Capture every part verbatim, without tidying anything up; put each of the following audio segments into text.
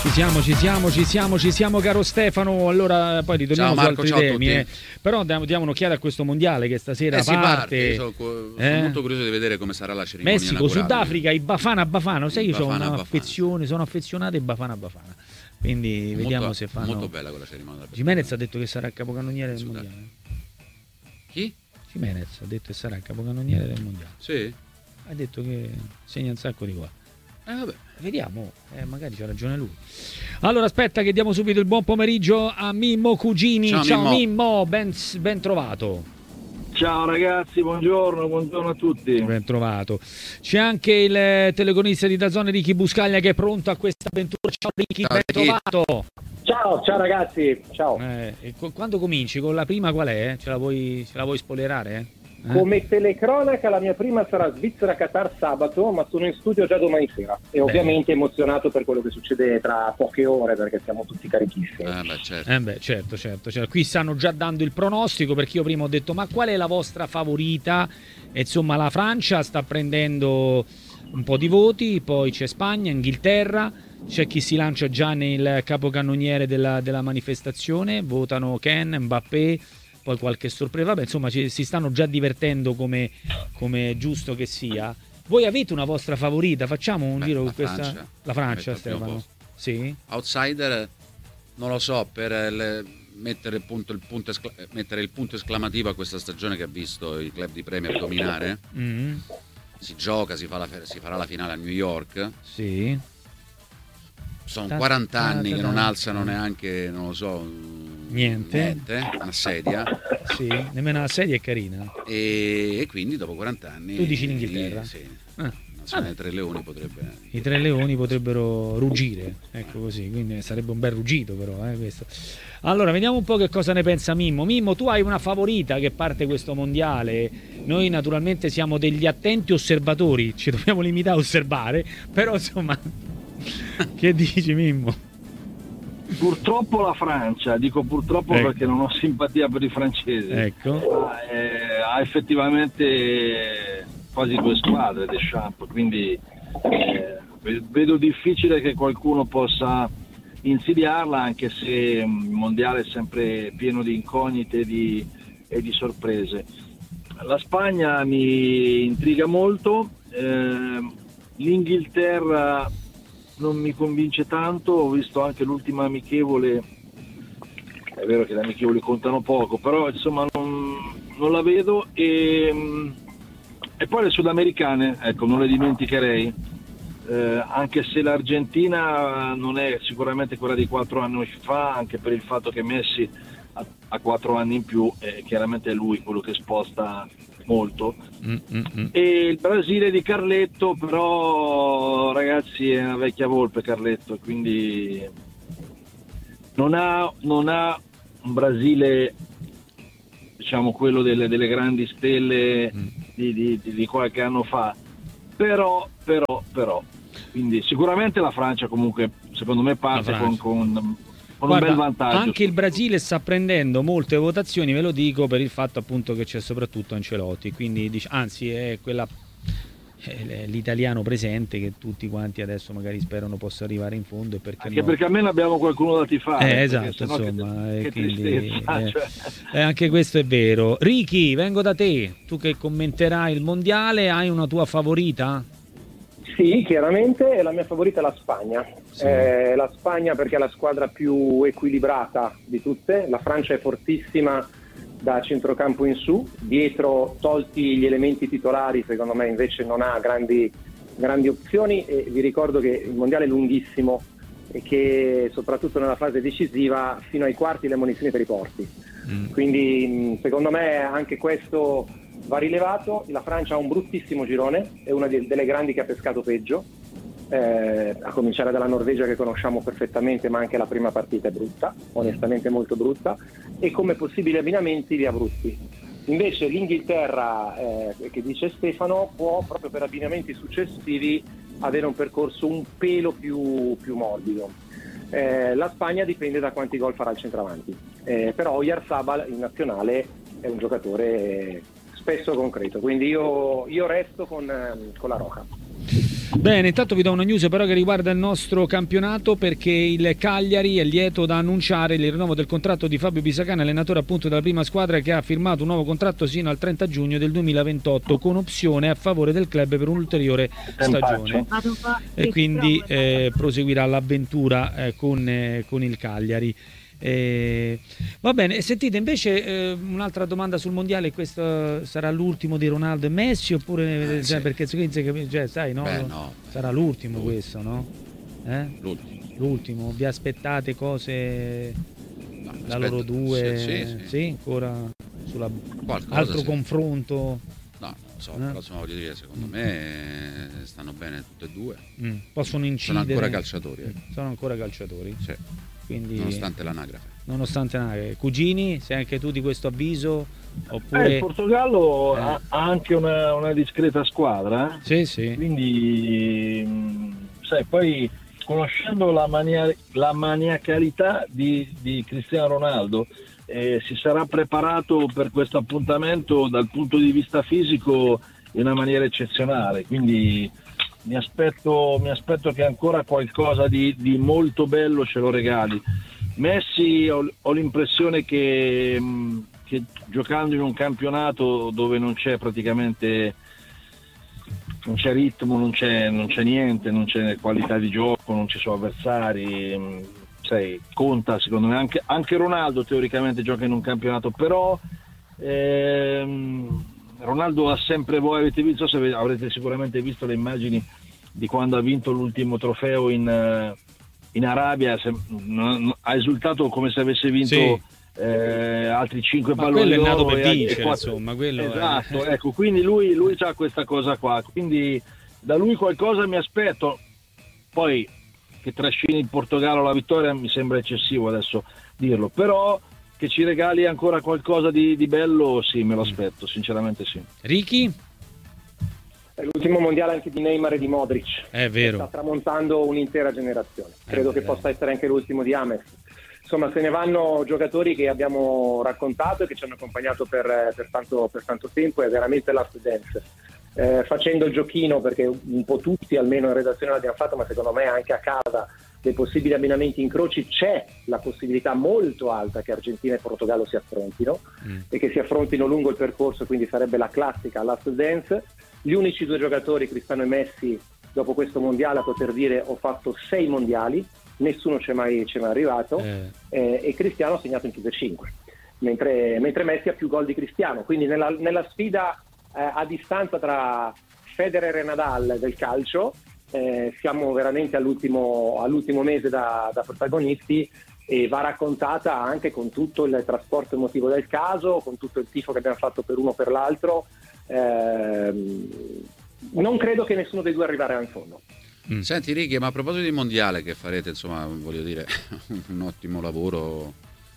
Ci siamo, ci siamo, ci siamo, ci siamo, caro Stefano. Allora poi ritorniamo ciao, Marco, su altri ciao temi. Eh. Però diamo, diamo un'occhiata a questo mondiale che stasera eh, parte. Si parte. Sono, sono eh? molto curioso di vedere come sarà la cerimonia. Messico, Sudafrica, i Bafana Bafana. Sai, io sono un'affezione, sono affezionato ai Bafana Bafana. Quindi molto, vediamo se fanno. Molto bella quella cerimonia. Jimenez ha detto che sarà il capocannoniere del mondiale. Chi? Jimenez ha detto che sarà il capocannoniere del mondiale. Sì. Ha detto che segna un sacco di qua. Eh, vabbè. Vediamo, eh, magari c'ha ragione lui. Allora aspetta che diamo subito il buon pomeriggio a Mimmo Cugini. Ciao, Ciao Mimmo, Mimmo ben, ben trovato. Ciao ragazzi, buongiorno, buongiorno a tutti. Ben trovato. C'è anche il telecronista di DAZN Ricky Buscaglia che è pronto a questa avventura. Ciao Ricky, ben trovato. Ciao, ciao ragazzi, ciao. Eh, e quando cominci? Con la prima qual è? Ce la vuoi, ce la vuoi spoilerare? Eh? Eh? Come telecronaca la mia prima sarà Svizzera-Qatar sabato, ma sono in studio già domani sera e beh, ovviamente emozionato per quello che succede tra poche ore perché siamo tutti carichissimi. Eh beh, certo. Eh beh, certo, certo, certo. Qui stanno già dando il pronostico perché io prima ho detto ma qual è la vostra favorita? E insomma la Francia sta prendendo un po' di voti, poi c'è Spagna, Inghilterra, c'è chi si lancia già nel capocannoniere della, della manifestazione, votano Ken, Mbappé, poi qualche sorpresa, vabbè insomma ci, si stanno già divertendo come, come giusto che sia. Voi avete una vostra favorita? Facciamo un Beh, giro con questa Francia. La Francia, Stefano. Sì. Outsider non lo so, per le, mettere, punto, il punto escla- mettere il punto esclamativo a questa stagione che ha visto i club di Premier dominare. Mm. Si gioca, si, fa la, si farà la finale a New York. Sì. Sono quaranta anni che non alzano neanche, non lo so, niente, niente una sedia. Sì, nemmeno la sedia è carina. E, e quindi dopo quaranta anni. Tu dici l'Inghilterra? Sì. Ah. Ah, i tre leoni potrebbe. I tre leoni potrebbero ruggire, ecco così, quindi sarebbe un bel ruggito però, eh, questo. Allora, vediamo un po' che cosa ne pensa Mimmo. Mimmo, tu hai una favorita che parte questo mondiale. Noi naturalmente siamo degli attenti osservatori, ci dobbiamo limitare a osservare, però insomma, che dici Mimmo? Purtroppo la Francia, dico purtroppo ecco. Perché non ho simpatia per i francesi. Ecco. Ha, eh, ha effettivamente quasi due squadre Deschamps, quindi eh, vedo difficile che qualcuno possa insidiarla, anche se il mondiale è sempre pieno di incognite e di, e di sorprese. La Spagna mi intriga molto, eh, l'Inghilterra non mi convince tanto, ho visto anche l'ultima amichevole, è vero che le amichevoli contano poco, però insomma non, non la vedo, e E poi le sudamericane, ecco, non le dimenticherei, eh, anche se l'Argentina non è sicuramente quella di quattro anni fa, anche per il fatto che Messi ha, ha quattro anni in più, e chiaramente è lui quello che sposta molto. Mm-hmm. E il Brasile di Carletto, però ragazzi è una vecchia volpe Carletto, quindi non ha, non ha un Brasile, diciamo quello delle, delle grandi stelle mm. di, di, di qualche anno fa, però, però, però, quindi sicuramente la Francia comunque secondo me parte con, con, con Guarda, un bel vantaggio. Anche il Brasile sta prendendo molte votazioni, ve lo dico per il fatto appunto che c'è soprattutto Ancelotti, quindi anzi è quella è l'italiano presente che tutti quanti adesso magari sperano possa arrivare in fondo, e perché anche no? perché almeno abbiamo qualcuno da tifare, eh, esatto, insomma, che, eh, che quindi, tristezza, eh, cioè. eh, anche questo è vero. Ricky, vengo da te, tu che commenterai il mondiale, hai una tua favorita? Sì, chiaramente la mia favorita è la Spagna. Sì. Eh, la Spagna perché è la squadra più equilibrata di tutte, la Francia è fortissima da centrocampo in su, dietro tolti gli elementi titolari secondo me invece non ha grandi, grandi opzioni, e vi ricordo che il mondiale è lunghissimo e che soprattutto nella fase decisiva fino ai quarti le munizioni te li porti, mm. quindi secondo me anche questo va rilevato. La Francia ha un bruttissimo girone, è una delle grandi che ha pescato peggio, eh, a cominciare dalla Norvegia che conosciamo perfettamente, ma anche la prima partita è brutta, onestamente molto brutta, e come possibili abbinamenti li ha brutti. Invece l'Inghilterra, eh, che dice Stefano, può proprio per abbinamenti successivi avere un percorso un pelo più, più morbido. Eh, la Spagna dipende da quanti gol farà il centravanti, eh, però Oyarzabal in nazionale è un giocatore spesso concreto, quindi io, io resto con, con la Roja. Bene, intanto vi do una news però che riguarda il nostro campionato, perché il Cagliari è lieto da annunciare il rinnovo del contratto di Fabio Pisacane, allenatore appunto della prima squadra, che ha firmato un nuovo contratto sino al trenta giugno del duemilaventotto con opzione a favore del club per un'ulteriore stagione, e quindi eh, proseguirà l'avventura eh, con, eh, con il Cagliari. Eh, va bene, sentite invece eh, un'altra domanda sul mondiale: questo sarà l'ultimo di Ronaldo e Messi oppure eh, cioè, sì. perché cioè, sai, no? Beh, no. Sarà l'ultimo, l'ultimo. questo, no? Eh? L'ultimo. L'ultimo, vi aspettate cose No, da aspetta, loro due? sì, sì, sì. Sì, ancora sulla Qualcosa, altro sì. confronto? No, non lo so, Eh? però insomma, voglio dire, secondo me stanno bene tutte e due. Mm. Possono incidere? Sono ancora calciatori. Eh. Sono ancora calciatori? Sì. Quindi, Nonostante l'anagrafe. nonostante l'anagrafe. Cugini, sei anche tu di questo avviso? Eh, Oppure... il Portogallo Eh. ha, ha anche una, una discreta squadra, eh? Sì, sì. Quindi mh, sai, poi conoscendo la, mania- la maniacalità di, di Cristiano Ronaldo, eh, si sarà preparato per questo appuntamento dal punto di vista fisico in una maniera eccezionale, quindi mi aspetto, mi aspetto che ancora qualcosa di, di molto bello ce lo regali. Messi ho, ho l'impressione che, mh, che giocando in un campionato dove non c'è praticamente non c'è ritmo, non c'è, non c'è niente, non c'è qualità di gioco, non ci sono avversari, mh, sai, conta secondo me anche, anche Ronaldo teoricamente gioca in un campionato, però ehm, Ronaldo ha sempre voi avete visto, se avrete sicuramente visto le immagini di quando ha vinto l'ultimo trofeo in, in Arabia, se, n- ha esultato come se avesse vinto Sì. eh, altri cinque Ma palloni quello è nato d'oro per e- vincere, e quattro- insomma, quello è- esatto, ecco, quindi lui, lui ha questa cosa qua, quindi da lui qualcosa mi aspetto. Poi che trascini il Portogallo alla vittoria mi sembra eccessivo adesso dirlo, però che ci regali ancora qualcosa di, di bello, sì, me lo aspetto, sinceramente sì. Ricky? È l'ultimo mondiale anche di Neymar e di Modric. È vero. Sta tramontando un'intera generazione. Credo Eh, che beh. possa essere anche l'ultimo di James. Insomma, se ne vanno giocatori che abbiamo raccontato e che ci hanno accompagnato per, per, tanto, per tanto tempo. È veramente last dance. Eh, facendo il giochino, perché un po' tutti almeno in redazione l'abbiamo fatto, ma secondo me anche a casa, dei possibili abbinamenti incroci, c'è la possibilità molto alta che Argentina e Portogallo si affrontino Mm. e che si affrontino lungo il percorso, quindi sarebbe la classica last dance. Gli unici due giocatori, Cristiano e Messi, dopo questo mondiale a poter dire ho fatto sei mondiali, nessuno c'è mai, c'è mai arrivato, Eh. eh, e Cristiano ha segnato in tutte e cinque, mentre, mentre Messi ha più gol di Cristiano, quindi nella, nella sfida eh, a distanza tra Federer e Nadal del calcio eh, siamo veramente all'ultimo, all'ultimo mese da, da protagonisti, e va raccontata anche con tutto il trasporto emotivo del caso, con tutto il tifo che abbiamo fatto per uno o per l'altro. Ehm, non credo che nessuno dei due arriverà in fondo. Mm. Senti Righi, ma a proposito di mondiale che farete, insomma, voglio dire, un ottimo lavoro,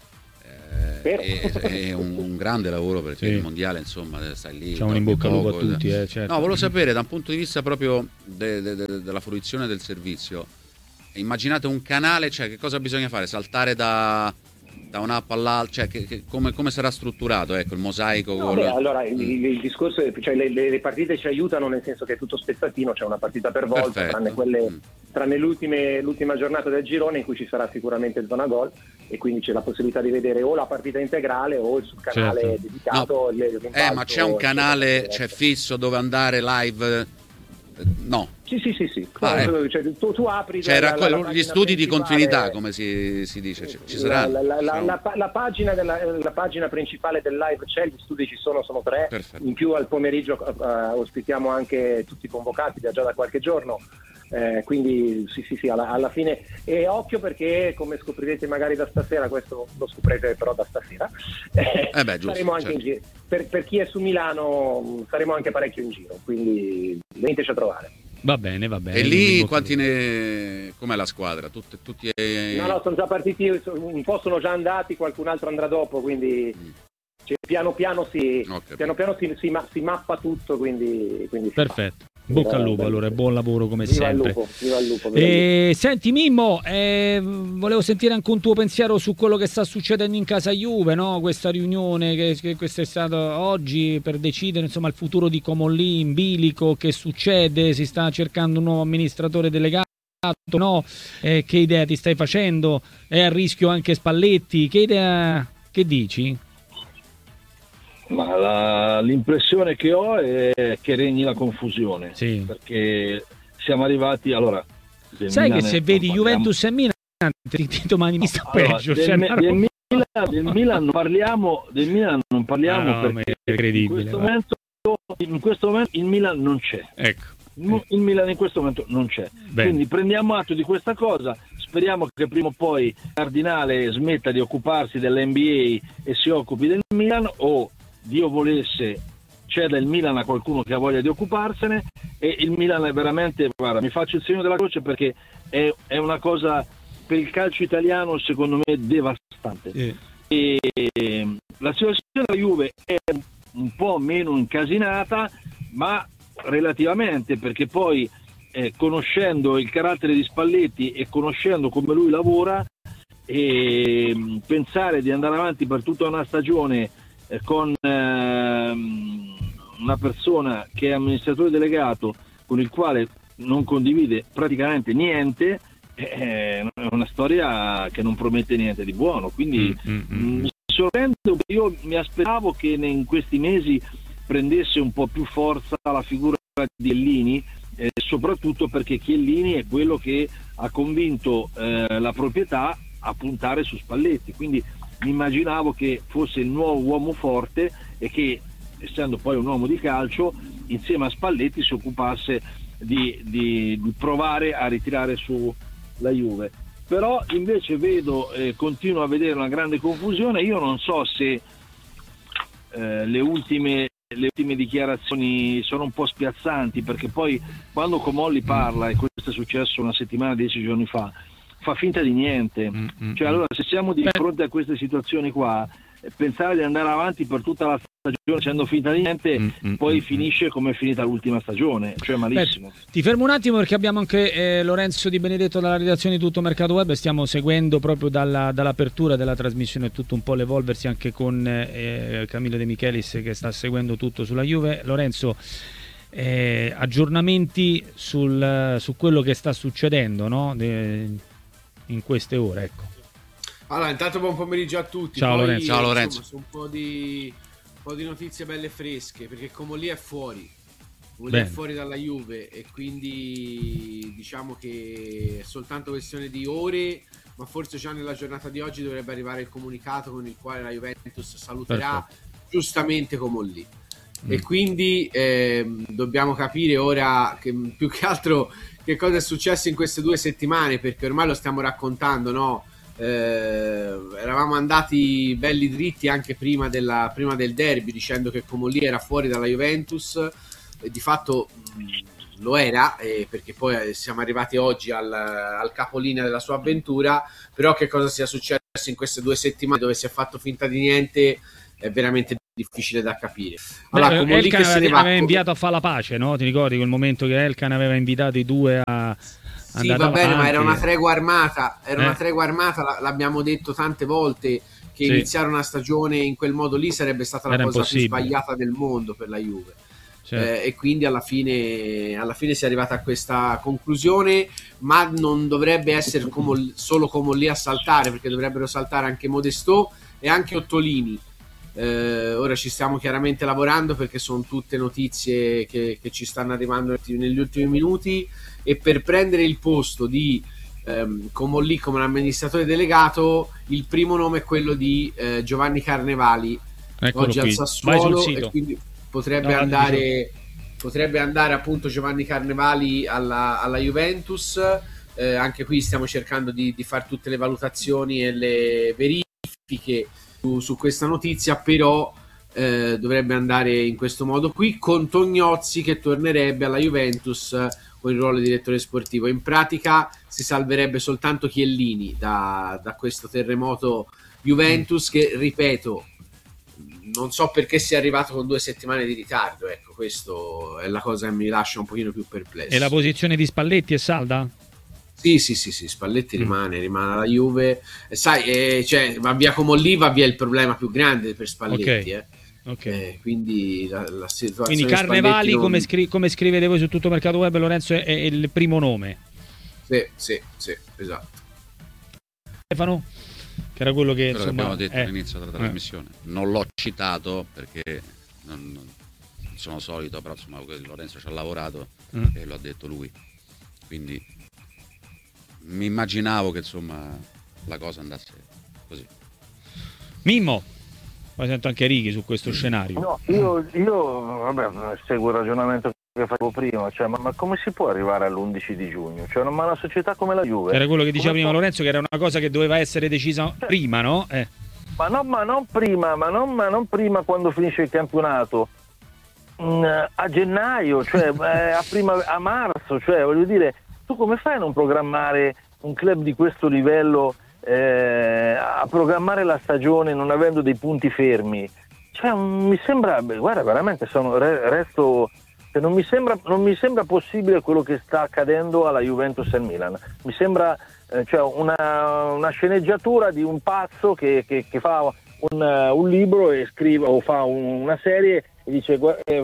eh, Vero. e, e un, un grande lavoro, perché Sì. il mondiale, insomma, stai lì. Facciamo un in dormi bocca al lupo a poco, tutti, eh, certo. No, volevo sapere, da un punto di vista proprio de- de- de- della fruizione del servizio, immaginate un canale, cioè che cosa bisogna fare? Saltare da, da un'app all'altra, cioè che, che- come, come sarà strutturato, ecco, il mosaico? No, con- beh, allora il, Mm. il discorso è, cioè le, le- le partite ci aiutano, nel senso che è tutto spezzatino, c'è una partita per volta, Perfetto. tranne quelle Mm. tranne l'ultime- l'ultima giornata del girone, in cui ci sarà sicuramente zona gol, e quindi c'è la possibilità di vedere o la partita integrale o il sul canale Certo. dedicato. No. il- il Eh, ma c'è un rimbalzo, canale, eccetera, c'è eccetera. fisso dove andare live? Eh, No. Sì, sì, sì, sì. Ah, eh. Cioè, tu, tu apri Cioè, la- la- raccoglie- la gli pagina studi di principale- continuità, come si, si dice, ci, ci saranno? La, la- la- Ci la- saranno? la pagina della, la pagina principale del live c'è, gli studi ci sono, sono tre. Perfetto. In più al pomeriggio eh, ospitiamo anche tutti i convocati da già da qualche giorno. Eh, quindi sì sì sì alla, alla fine, e occhio perché, come scoprirete magari da stasera, questo lo scoprirete però da stasera, eh, Eh beh, giusto, saremo anche certo. in giro. Per, per chi è su Milano mh, saremo anche parecchio in giro, quindi veniteci a trovare. Va bene, va bene. E In lì bocca quanti al lupo. ne... com'è la squadra? Tutti, tutti eh, No, no, sono già partiti, un po' sono già andati, qualcun altro andrà dopo, quindi Mm. cioè, piano piano si, Ho capito. piano piano si, si, ma- si mappa tutto, quindi, quindi si fa. Perfetto. Bocca al lupo, allora, buon lavoro come viva sempre. Il lupo, viva il lupo, viva E, il lupo. senti Mimmo, eh, volevo sentire anche un tuo pensiero su quello che sta succedendo in casa Juve, no? Questa riunione che, che questo è stato oggi per decidere insomma il futuro di Comolli in bilico, che succede, si sta cercando un nuovo amministratore delegato, no? Eh, che idea ti stai facendo? È a rischio anche Spalletti, che idea, che dici? Ma la, l'impressione che ho è che regni la confusione, Sì. perché siamo arrivati, allora... Sai Milan che se è, vedi non Juventus e Milan, ti, ti domani mi sta allora, peggio. del, Cioè, del, roba... Milan, del Milan non parliamo, del Milan non parliamo ah, no, perché è incredibile, in questo, momento, in questo momento il Milan non c'è. Ecco. Il Milan in questo momento non c'è. Bene. Quindi prendiamo atto di questa cosa, speriamo che prima o poi Cardinale smetta di occuparsi dell'N B A e si occupi del Milan, o Dio volesse ceda il Milan a qualcuno che ha voglia di occuparsene, e il Milan è veramente, guarda, mi faccio il segno della croce perché è, è una cosa per il calcio italiano secondo me devastante. Sì. E la situazione della Juve è un po' meno incasinata, ma relativamente, perché poi eh, conoscendo il carattere di Spalletti e conoscendo come lui lavora, e mh, pensare di andare avanti per tutta una stagione eh, con ehm, una persona che è amministratore delegato con il quale non condivide praticamente niente, è una storia che non promette niente di buono. Quindi mm, mm, mm. mi sorprende, io mi aspettavo che in questi mesi prendesse un po' più forza la figura di Chiellini, eh, soprattutto perché Chiellini è quello che ha convinto eh, la proprietà a puntare su Spalletti, quindi mi immaginavo che fosse il nuovo uomo forte e che, essendo poi un uomo di calcio, insieme a Spalletti si occupasse di, di, di provare a ritirare su la Juve. Però invece vedo, eh, continuo a vedere una grande confusione. Io non so se eh, le ultime le ultime dichiarazioni sono un po' spiazzanti, perché poi quando Comolli parla, e questo è successo una settimana, dieci giorni fa, fa finta di niente. Mm-hmm. Cioè, allora, se siamo di fronte a queste situazioni qua, pensare di andare avanti per tutta la stagione facendo finta di niente, mm-hmm. poi finisce come è finita l'ultima stagione, cioè malissimo. Beh, ti fermo un attimo perché abbiamo anche eh, Lorenzo Di Benedetto dalla redazione di Tutto Mercato Web, stiamo seguendo proprio dalla, dall'apertura della trasmissione tutto un po' l'evolversi anche con eh, Camillo De Michelis che sta seguendo tutto sulla Juve. Lorenzo, eh, aggiornamenti sul, su quello che sta succedendo, no? De, in queste ore, ecco. Allora, intanto buon pomeriggio a tutti. Ciao Poi, Lorenzo. Ciao Lorenzo. Insomma, su un po' di un po' di notizie belle fresche, perché Comolli è fuori. Comolli è fuori dalla Juve e quindi diciamo che è soltanto questione di ore, ma forse già nella giornata di oggi dovrebbe arrivare il comunicato con il quale la Juventus saluterà Perfetto. giustamente Comolli. Mm. E quindi eh, dobbiamo capire ora che, più che altro che cosa è successo in queste due settimane, perché ormai lo stiamo raccontando, no? Eh, eravamo andati belli dritti anche prima, della, prima del derby dicendo che Comolli era fuori dalla Juventus e di fatto mh, lo era, eh, perché poi siamo arrivati oggi al, al capolinea della sua avventura. Però che cosa sia successo in queste due settimane dove si è fatto finta di niente è veramente difficile da capire. Allora, Beh, Elkan che aveva, aveva inviato a fare la pace, no? Ti ricordi quel momento che Elkan aveva invitato i due a Sì, va bene, avanti. Ma era una tregua armata, era eh. una tregua armata, l'abbiamo detto tante volte che sì. iniziare una stagione in quel modo lì sarebbe stata la era cosa più sbagliata del mondo per la Juve. Certo. Eh, e quindi alla fine, alla fine si è arrivata a questa conclusione, ma non dovrebbe essere come, solo Comolli a saltare, perché dovrebbero saltare anche Modestò e anche Ottolini. Eh, ora ci stiamo chiaramente lavorando perché sono tutte notizie che, che ci stanno arrivando negli ultimi minuti, e per prendere il posto di ehm, Comolli come amministratore delegato il primo nome è quello di eh, Giovanni Carnevali. Eccolo oggi qui. Al Sassuolo, e quindi potrebbe no, andare potrebbe andare appunto Giovanni Carnevali alla, alla Juventus. Eh, anche qui stiamo cercando di, di fare tutte le valutazioni e le verifiche su, su questa notizia, però eh, dovrebbe andare in questo modo qui, con Tognozzi che tornerebbe alla Juventus con il ruolo di direttore sportivo. In pratica si salverebbe soltanto Chiellini da, da questo terremoto Juventus, che ripeto non so perché sia arrivato con due settimane di ritardo, ecco, questo è la cosa che mi lascia un pochino più perplesso. E la posizione di Spalletti è salda? Sì, sì, sì, sì, Spalletti mm. rimane, rimane alla Juve. E sai, eh, cioè, va via Comolli, va via il problema più grande per Spalletti, okay. eh. Okay. Eh, quindi la, la situazione quindi Carnevali non... come, scri- come scrivete voi su Tutto Mercato Web, Lorenzo è, è il primo nome. Sì, sì, sì, esatto. Stefano, che era quello che quello insomma, che abbiamo detto eh. all'inizio della trasmissione, eh. non l'ho citato perché non, non sono solito, però insomma Lorenzo ci ha lavorato mm. e lo ha detto lui, quindi mi immaginavo che insomma la cosa andasse così. Mimmo, poi sento anche Righi su questo scenario. No, io, io vabbè, seguo il ragionamento che facevo prima, cioè, ma, ma come si può arrivare all'undici di giugno? Cioè, ma una società come la Juve... Era quello che diceva come prima può... Lorenzo, che era una cosa che doveva essere decisa cioè, prima, no? Eh. Ma, no ma non prima, ma non, ma non prima quando finisce il campionato, mm, a gennaio, cioè eh, a, prima, a marzo, cioè voglio dire, tu come fai a non programmare un club di questo livello, eh, a programmare la stagione non avendo dei punti fermi? Cioè, mi sembra, beh, guarda, veramente sono, resto, cioè, non mi sembra, non mi sembra possibile quello che sta accadendo alla Juventus e al Milan. Mi sembra eh, cioè una, una sceneggiatura di un pazzo che, che, che fa un, un libro e scrive o fa un, una serie e dice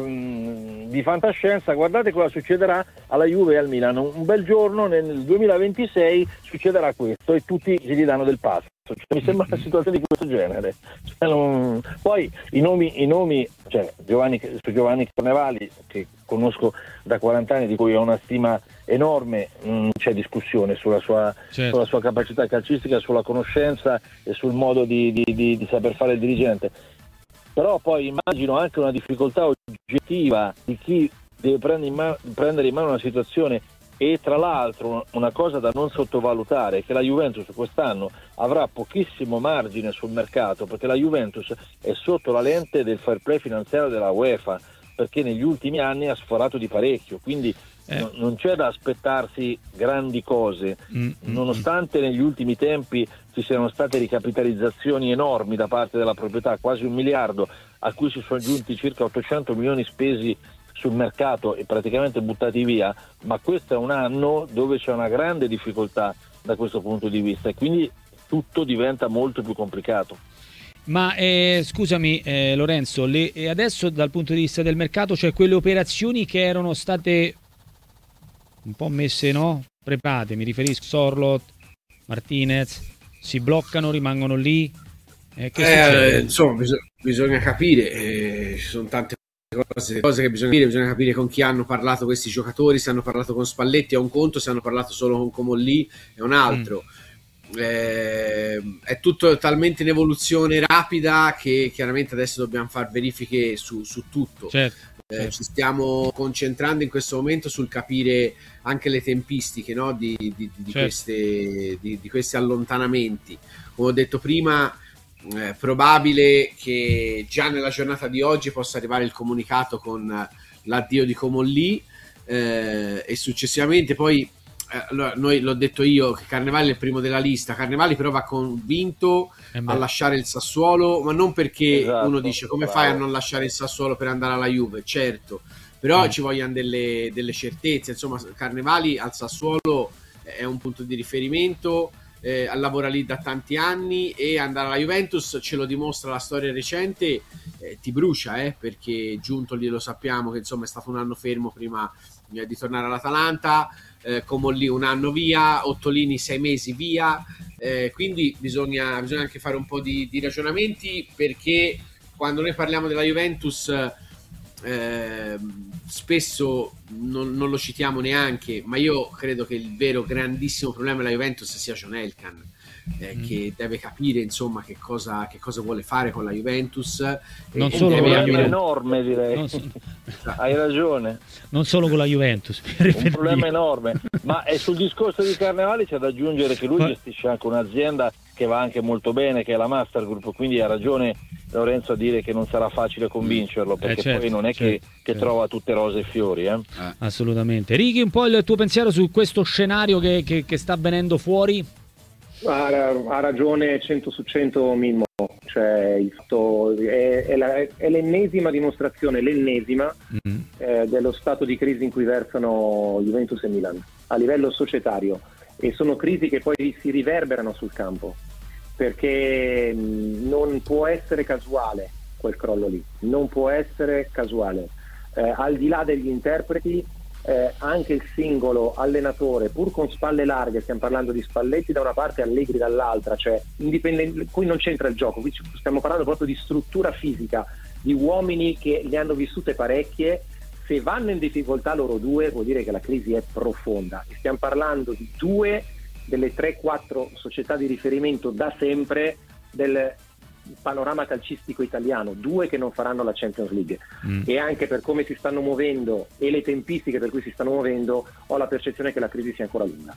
eh, di fantascienza, guardate cosa succederà alla Juve e al Milan. Un bel giorno nel duemilaventisei succederà questo e tutti gli danno del pazzo. Cioè, mi sembra una situazione di questo genere. Cioè, non... Poi i nomi, i nomi cioè, Giovanni, su Giovanni Carnevali, che conosco da quaranta anni, di cui ho una stima enorme, non c'è discussione sulla sua, certo. sulla sua capacità calcistica, sulla conoscenza e sul modo di, di, di, di saper fare il dirigente. Però poi immagino anche una difficoltà oggettiva di chi deve prendere in mano, prendere in mano una situazione. E tra l'altro una cosa da non sottovalutare è che la Juventus quest'anno avrà pochissimo margine sul mercato, perché la Juventus è sotto la lente del fair play finanziario della UEFA, perché negli ultimi anni ha sforato di parecchio, quindi eh. no, non c'è da aspettarsi grandi cose, mm, nonostante mm. negli ultimi tempi ci siano state ricapitalizzazioni enormi da parte della proprietà, quasi un miliardo, a cui si sono aggiunti circa ottocento milioni spesi sul mercato e praticamente buttati via, ma questo è un anno dove c'è una grande difficoltà da questo punto di vista e quindi tutto diventa molto più complicato. Ma eh, scusami eh, Lorenzo, le, e adesso dal punto di vista del mercato, cioè quelle operazioni che erano state un po' messe, no? Preparate, mi riferisco a Sorloth, Martinez, si bloccano, rimangono lì? Eh, che eh, insomma, bisogna, bisogna capire, eh, ci sono tante Cose, cose che bisogna dire, bisogna capire con chi hanno parlato questi giocatori, se hanno parlato con Spalletti è un conto, se hanno parlato solo con Comolli è un altro. Mm. Eh, è tutto talmente in evoluzione rapida che chiaramente adesso dobbiamo fare verifiche su, su tutto. Certo, eh, certo. Ci stiamo concentrando in questo momento sul capire anche le tempistiche, no? di, di, di, certo. queste, di, di questi allontanamenti. Come ho detto prima, è probabile che già nella giornata di oggi possa arrivare il comunicato con l'addio di Comolli eh, e successivamente poi eh, allora, noi l'ho detto io che Carnevali è il primo della lista. Carnevali però va convinto eh a lasciare il Sassuolo, ma non perché esatto, uno dice come bravo. Fai a non lasciare il Sassuolo per andare alla Juve, certo, però mm. ci vogliono delle, delle certezze. Insomma, Carnevali al Sassuolo è un punto di riferimento, Eh, lavora lì da tanti anni e andare alla Juventus, ce lo dimostra la storia recente, eh, ti brucia eh, perché Giuntoli lo sappiamo che insomma è stato un anno fermo prima eh, di tornare all'Atalanta, eh, Comolli un anno via, Ottolini sei mesi via, eh, quindi bisogna, bisogna anche fare un po' di, di ragionamenti, perché quando noi parliamo della Juventus eh, spesso non, non lo citiamo neanche, ma io credo che il vero grandissimo problema della Juventus sia John Elkann, eh, mm. che deve capire insomma che cosa, che cosa vuole fare con la Juventus. Non e solo un con la problema Juventus. enorme, direi. Non so... Hai ragione. Non solo con la Juventus. Un problema enorme. Ma è sul discorso di Carnevali c'è da aggiungere che lui Ma... gestisce anche un'azienda che va anche molto bene, che è la Master Group, quindi ha ragione Lorenzo a dire che non sarà facile convincerlo, perché eh certo, poi non è certo, che, che certo. trova tutte rose e fiori. Eh? Eh. Assolutamente. Righi, un po' il tuo pensiero su questo scenario che, che, che sta venendo fuori? Ha, ha ragione cento su cento Mimmo, cioè il fatto, è, è, la, è l'ennesima dimostrazione, l'ennesima mm-hmm. eh, dello stato di crisi in cui versano Juventus e Milan a livello societario, e sono crisi che poi si riverberano sul campo, perché mh, non può essere casuale quel crollo lì, non può essere casuale, eh, al di là degli interpreti. Eh, anche il singolo allenatore, pur con spalle larghe, stiamo parlando di Spalletti da una parte e Allegri dall'altra, cioè indipendente, qui non c'entra il gioco, qui stiamo parlando proprio di struttura fisica, di uomini che le hanno vissute parecchie. Se vanno in difficoltà loro due, vuol dire che la crisi è profonda, e stiamo parlando di due delle tre quattro società di riferimento da sempre del panorama calcistico italiano, due che non faranno la Champions League. Mm. E anche per come si stanno muovendo e le tempistiche per cui si stanno muovendo, ho la percezione che la crisi sia ancora lunga.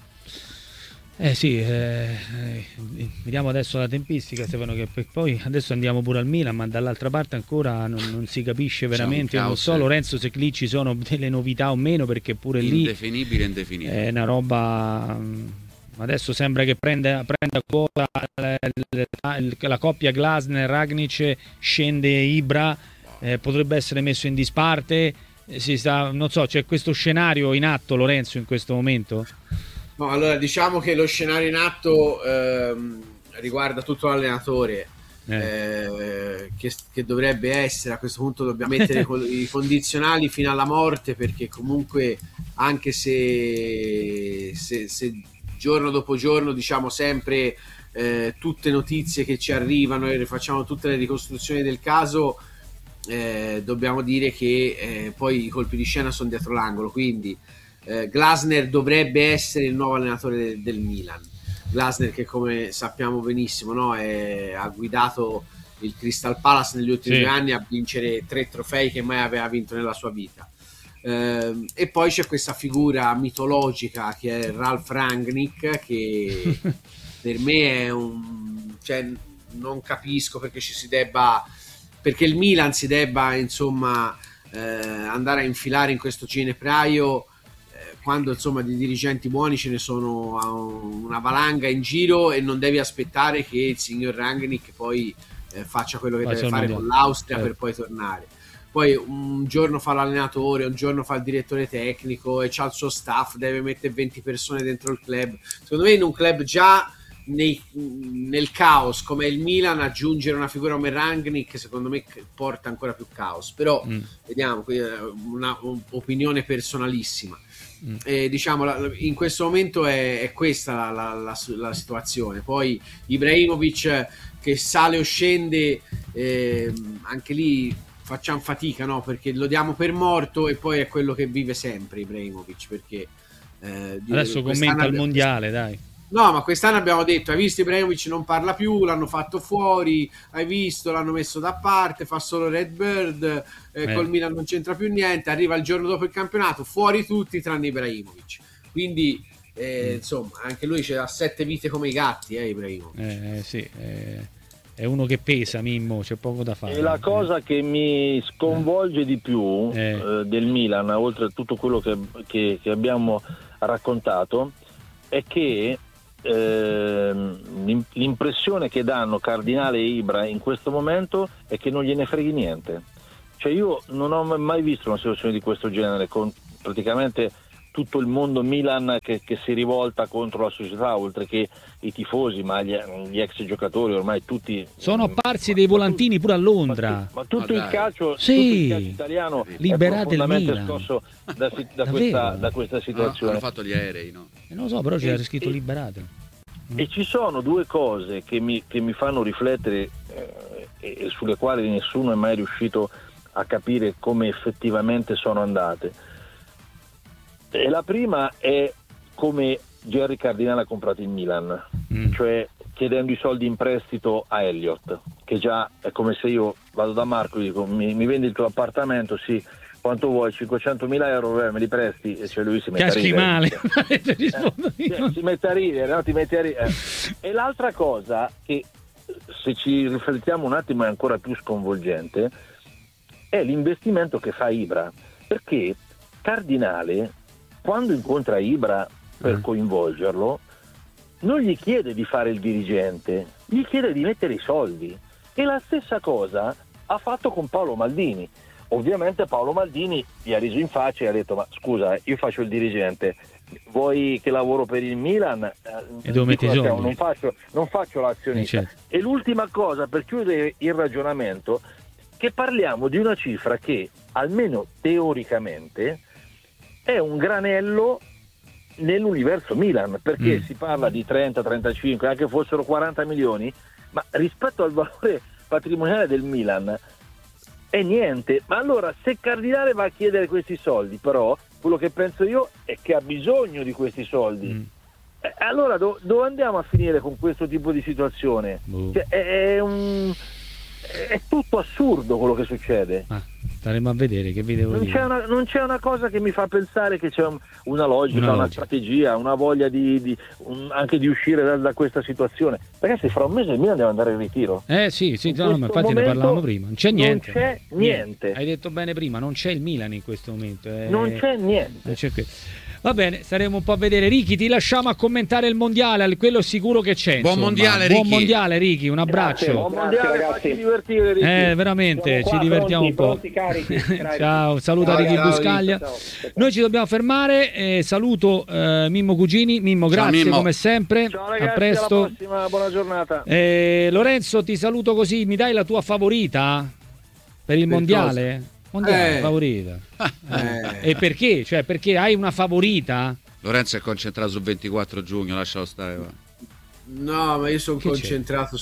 Eh sì, eh, eh, vediamo adesso la tempistica, Stefano, che poi adesso andiamo pure al Milan, ma dall'altra parte ancora non, non si capisce veramente. Non so, Lorenzo, se lì ci sono delle novità o meno, perché pure lì indefinibile, indefinibile. È una roba. Adesso sembra che prenda, prenda quota la, la, la coppia Glasner-Ragnic, scende Ibra, eh, potrebbe essere messo in disparte. Eh, si sta, non so, c'è questo scenario in atto, Lorenzo, in questo momento? No, allora diciamo che lo scenario in atto ehm, riguarda tutto l'allenatore, eh. Eh, che, che dovrebbe essere, a questo punto dobbiamo mettere i condizionali fino alla morte, perché comunque anche se, se, se giorno dopo giorno diciamo sempre eh, tutte notizie che ci arrivano e facciamo tutte le ricostruzioni del caso, eh, dobbiamo dire che eh, poi i colpi di scena sono dietro l'angolo, quindi eh, Glasner dovrebbe essere il nuovo allenatore del, del Milan. Glasner, che come sappiamo benissimo, no, è, ha guidato il Crystal Palace negli ultimi sì. due anni a vincere tre trofei che mai aveva vinto nella sua vita. Uh, e poi c'è questa figura mitologica che è Ralf Rangnick, che per me è un, cioè, non capisco perché ci si debba, perché il Milan si debba insomma eh, andare a infilare in questo ginepraio eh, quando insomma di dirigenti buoni ce ne sono una valanga in giro, e non devi aspettare che il signor Rangnick poi eh, faccia quello che Vai deve fare con l'Austria eh. per poi tornare. Poi un giorno fa l'allenatore, un giorno fa il direttore tecnico e c'ha il suo staff, deve mettere venti persone dentro il club. Secondo me in un club già nei, nel caos come il Milan, aggiungere una figura come Rangnick secondo me porta ancora più caos. Però mm. vediamo, una opinione personalissima. Mm. E, diciamo, in questo momento è, è questa la, la, la, la situazione. Poi Ibrahimovic che sale o scende, eh, anche lì facciamo fatica, no? Perché lo diamo per morto e poi è quello che vive sempre Ibrahimovic, perché eh, adesso commenta il mondiale, dai. No, ma quest'anno abbiamo detto, hai visto Ibrahimovic non parla più, l'hanno fatto fuori, hai visto, l'hanno messo da parte, fa solo Redbird, eh, eh. col Milan non c'entra più niente, arriva il giorno dopo il campionato, fuori tutti tranne Ibrahimovic. Quindi eh, mm. insomma, anche lui c'ha sette vite come i gatti, eh, Ibrahimovic. Eh, eh sì, eh. È uno che pesa, Mimmo, c'è poco da fare. E la cosa che mi sconvolge di più eh. Eh, del Milan, oltre a tutto quello che, che, che abbiamo raccontato, è che eh, l'impressione che danno Cardinale e Ibra in questo momento è che non gliene freghi niente. Cioè, io non ho mai visto una situazione di questo genere, con praticamente tutto il mondo Milan che, che si rivolta contro la società, oltre che i tifosi, ma gli, gli ex giocatori ormai tutti sono apparsi dei volantini pure a Londra. Ma, ma tutto, ma il calcio, sì. tutto il calcio italiano liberate è profondamente il scosso da, da, questa, da questa situazione. Hanno fatto gli aerei, no? Eh, non lo so, però c'era scritto e, liberate. E ci sono due cose che mi, che mi fanno riflettere eh, e, e sulle quali nessuno è mai riuscito a capire come effettivamente sono andate. E la prima è come Gerry Cardinale ha comprato il Milan, mm. cioè chiedendo i soldi in prestito a Elliott, che già è come se io vado da Marco e dico mi, mi vendi il tuo appartamento, sì, quanto vuoi, cinquecentomila euro, beh, me li presti, e cioè lui si mette Caschi a ridere. male. eh, cioè, si mette a ridere, no? Ti metti a ridere. E l'altra cosa che, se ci riflettiamo un attimo, è ancora più sconvolgente, è l'investimento che fa Ibra, perché Cardinale, quando incontra Ibra per coinvolgerlo, non gli chiede di fare il dirigente, gli chiede di mettere i soldi. E la stessa cosa ha fatto con Paolo Maldini. Ovviamente Paolo Maldini gli ha riso in faccia e ha detto: ma scusa, io faccio il dirigente, vuoi che lavoro per il Milan? E devo mettere i soldi. Non faccio, non faccio l'azionista. Certo. E l'ultima cosa, per chiudere il ragionamento, che parliamo di una cifra che, almeno teoricamente, è un granello nell'universo Milan, perché mm. si parla di trenta trentacinque, anche fossero quaranta milioni, ma rispetto al valore patrimoniale del Milan è niente. Ma allora, se Cardinale va a chiedere questi soldi, però quello che penso io è che ha bisogno di questi soldi. Mm. Eh, allora do- dove andiamo a finire con questo tipo di situazione? Uh. Cioè, è, è, un... è tutto assurdo quello che succede. Ah, staremo a vedere, che vi devo non dire. C'è una, non c'è una cosa che mi fa pensare che c'è un, una logica, una, una logica. strategia, una voglia di, di un, anche di uscire da, da questa situazione. Ragazzi, fra un mese il Milan deve andare in ritiro. Eh sì, sì, no, ma infatti ne parlavamo prima. Non c'è niente. Non c'è niente. niente. Hai detto bene prima, non c'è il Milan in questo momento. Eh, non c'è niente. Non c'è qui. Va bene, staremo un po' a vedere. Ricky, ti lasciamo a commentare il mondiale, quello sicuro che c'è. Buon insomma. mondiale, Buon Ricky. mondiale, Ricky, un abbraccio. Grazie, Buon mondiale, facci divertire, Ricky. Eh, veramente, Siamo ci qua, divertiamo pronti, un po'. pronti, carichi, Ciao, saluta ciao, Ricky ciao, Buscaglia. ciao, ciao. Noi ci dobbiamo fermare. Eh, saluto eh, Mimmo Cugini. Mimmo, Ciao, grazie Mimmo. come sempre. Ciao ragazzi, a presto. alla prossima, buona giornata. Eh, Lorenzo, ti saluto così. Mi dai la tua favorita per il Per mondiale? cosa? Mondiale, Eh. favorita. Eh. E perché? Cioè, perché hai una favorita? Lorenzo è concentrato sul ventiquattro giugno, lascialo stare. Va. No, ma io sono Che concentrato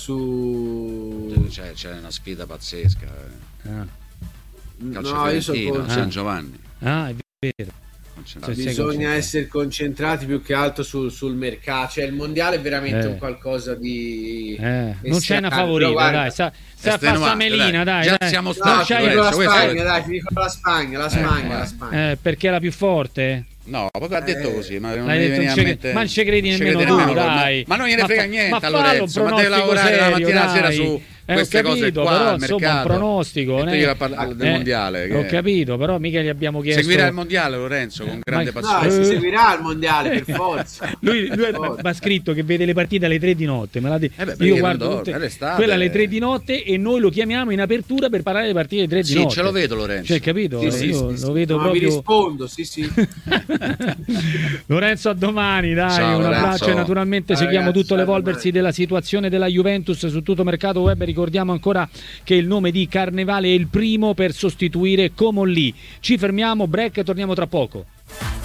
su... C'è, c'è una sfida pazzesca. Eh. Ah, Calcio No, io sono fiorentino, con... San Giovanni. ah è vero. Concentrato. Sì, sei Bisogna concentrato. essere concentrati più che altro sul, sul mercato. Cioè il mondiale è veramente Eh. un qualcosa di... Eh, non c'è una Però favorita, guarda, dai. Sta, sta a fare Estenuante, Melina, dai. Già dai. siamo No, stati. c'hai- ti dico la Lorenzo, questo Spagna, è- dai, ti dico la Spagna, la Spagna, la Spagna. Eh, perché è la più forte? No, proprio ha detto Eh, così, ma non L'hai mi detto, viene non a ci- mente- ma non ci credi non ci nemmeno crede tu, nemmeno lui. dai. Ma non gliene Ma frega fa- niente ma a fallo Lorenzo, un ma deve pronostico lavorare dalla serio, mattina alla sera dai. su Eh, queste ho capito, cose qua, però, al insomma, un mercato. pronostico, E tu eh. gli vai a parlare del Eh, mondiale. che- Ho capito, però mica gli abbiamo chiesto. Seguirà il mondiale Lorenzo con grande ma- No, passione. si seguirà il mondiale per forza. Lui, lui Per mi forza. ha scritto che vede le partite alle tre di notte. Me l'ha detto. Eh beh, perché Io non guardo dorme, tutte- è l'estate. quella alle tre di notte e noi lo chiamiamo in apertura per parlare delle partite alle tre di Sì, notte. ce lo vedo Lorenzo. Cioè, capito? Sì, sì, Io sì, lo sì. vedo No, vi proprio. rispondo, sì, sì. Lorenzo, a domani, dai. Ciao, un Lorenzo. abbraccio e naturalmente Ciao, seguiamo ragazzi, tutto a l'evolversi domani. della situazione della Juventus su tutto mercato web. Ricordiamo ancora che il nome di Carnevale è il primo per sostituire Comolli. Ci fermiamo, break e torniamo tra poco.